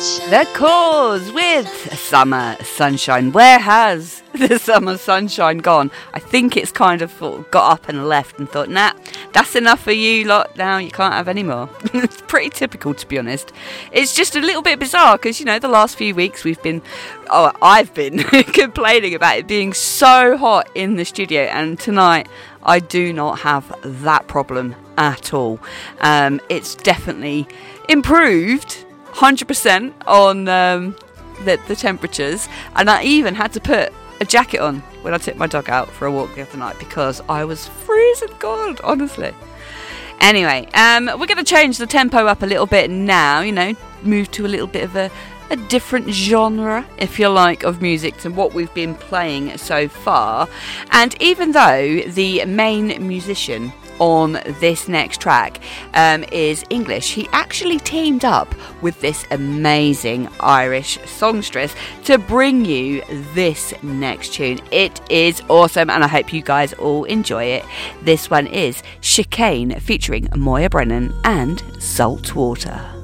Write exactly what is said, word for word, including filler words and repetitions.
The Cause with Summer Sunshine. Where has the summer sunshine gone? I think it's kind of got up and left and thought, nah, that's enough for you lot now, you can't have any more. It's pretty typical, to be honest. It's just a little bit bizarre because, you know, the last few weeks we've been, oh, I've been complaining about it being so hot in the studio, and tonight I do not have that problem at all. Um, it's definitely improved one hundred percent on um, the, the temperatures, and I even had to put a jacket on when I took my dog out for a walk the other night because I was freezing cold, honestly. Anyway, um, we're going to change the tempo up a little bit now, you know, move to a little bit of a, a different genre, if you like, of music than what we've been playing so far. And even though the main musician on this next track um, is English, he actually teamed up with this amazing Irish songstress to bring you this next tune. It is awesome and I hope you guys all enjoy it. This one is Chicane featuring Moya Brennan and Saltwater.